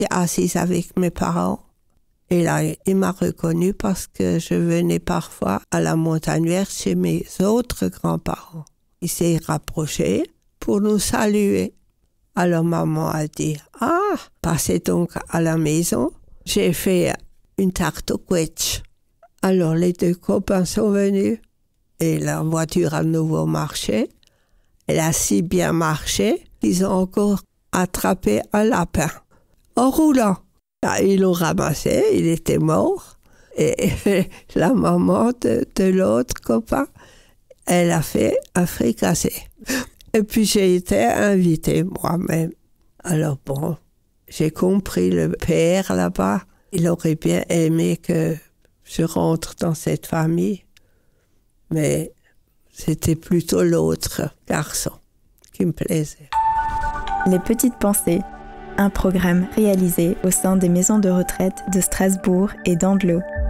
assise avec mes parents. Et là, il m'a reconnue parce que je venais parfois à la Montagne Verte chez mes autres grands-parents. Il s'est rapproché pour nous saluer. Alors maman a dit « Ah, passez donc à la maison. J'ai fait une tarte au quetch. » Alors les deux copains sont venus et la voiture a de nouveau marché. Elle a si bien marché qu'ils ont encore attrapé un lapin en roulant. Ils l'ont ramassé, il était mort. Et la maman de l'autre copain, elle a fait un fricassé. Et puis j'ai été invitée moi-même. Alors bon, j'ai compris le père là-bas. Il aurait bien aimé que je rentre dans cette famille. Mais c'était plutôt l'autre garçon qui me plaisait. Les petites pensées, un programme réalisé au sein des maisons de retraite de Strasbourg et d'Andlau.